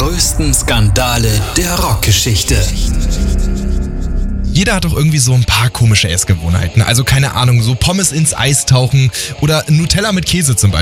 größten Skandale der Rockgeschichte. Jeder hat doch irgendwie so ein paar komische Essgewohnheiten. Also keine Ahnung, so Pommes ins Eis tauchen oder Nutella mit Käse zum Beispiel.